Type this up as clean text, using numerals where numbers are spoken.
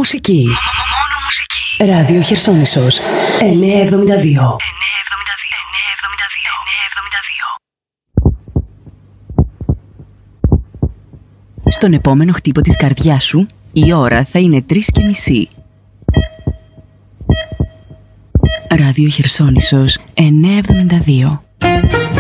μουσική. Ράδιο Χερσόνησος 972. Στον επόμενο χτύπο της καρδιάς σου, η ώρα θα είναι 3:30. Ράδιο Χερσόνησος 972.